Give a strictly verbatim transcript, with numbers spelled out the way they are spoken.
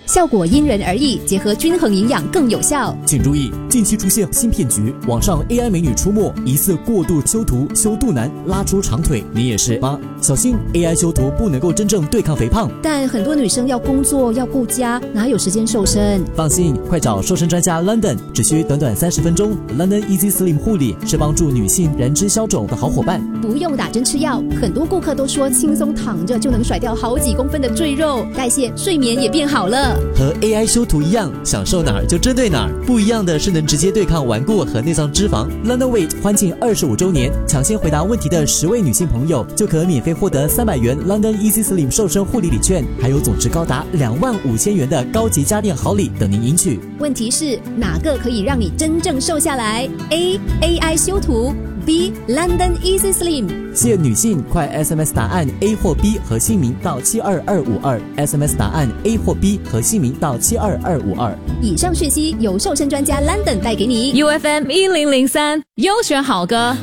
效果因人而异，结合均衡营养更有效。 请注意，近期出现新骗局，网上 A I 美女出没，疑似过度修图、修肚腩、拉出长腿，你也是吗？小心 A I 修图不能够真正对抗肥胖。 但很多女生要工作要顾家，哪有时间瘦身？ 放心，快找瘦身专家 London， 只需短短三十分钟。London Easy Slim 护理是帮助女性燃脂消肿的好伙伴， 不用打针吃药。很多顾客都说轻松躺着就能甩掉好几公分的赘肉，代谢、睡眠也变好了。 和 A I 修图一样，享受哪儿就针对哪儿。不一样的是能直接对抗顽固和内脏脂肪。London Weight 欢庆二十五周年，抢先回答问题的十位女性朋友就可免费获得三百元 London Easy Slim 瘦身护理礼券，还有总值高达两万五千元的高级家电好礼等您赢取。 问题是哪个可以让你真正瘦下来 ？A. A I 修图 B. London Easy Slim。 现女性快 S M S 答案 A 或 B 和姓名到七二二五二 S M S 答案 A 或 B 和姓名到七二二五二。 以上讯息由瘦身专家 London 带给你。 U F M 一零零三优选好歌。